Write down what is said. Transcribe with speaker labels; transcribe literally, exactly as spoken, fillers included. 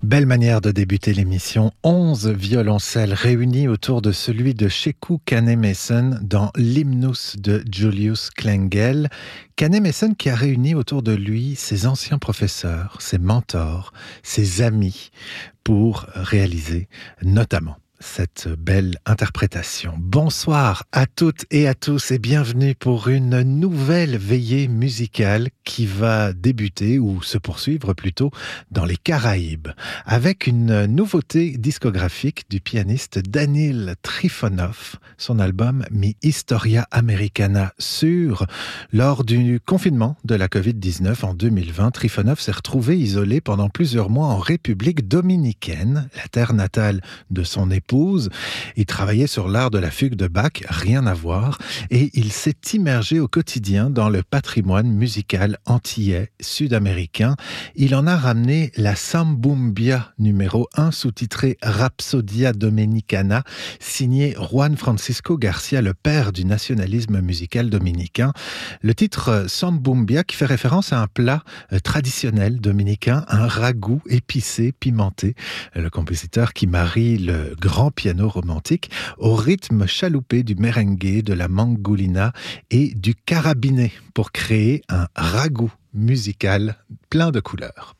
Speaker 1: Belle manière de débuter l'émission. Onze violoncelles réunis autour de celui de Sheku Kanneh-Mason dans l'hymnus de Julius Klengel. Kanneh-Mason qui a réuni autour de lui ses anciens professeurs, ses mentors, ses amis pour réaliser notamment cette belle interprétation. Bonsoir à toutes et à tous et bienvenue pour une nouvelle veillée musicale qui va débuter ou se poursuivre plutôt dans les Caraïbes avec une nouveauté discographique du pianiste Danil Trifonov, son album Mi Historia Americana sur. Lors du confinement de la covid dix-neuf en deux mille vingt, Trifonov s'est retrouvé isolé pendant plusieurs mois en République dominicaine, la terre natale de son épouse. Il travaillait sur l'art de la fugue de Bach, rien à voir, et il s'est immergé au quotidien dans le patrimoine musical antillais, sud-américain. Il en a ramené la Sambumbia numéro un, sous-titrée Rhapsodia Dominicana, signé Juan Francisco Garcia, le père du nationalisme musical dominicain. Le titre Sambumbia qui fait référence à un plat traditionnel dominicain, un ragoût épicé, pimenté. Le compositeur qui marie le grand piano romantique au rythme chaloupé du merengue, de la mangolina et du carabiné pour créer un ragoût musical plein de couleurs.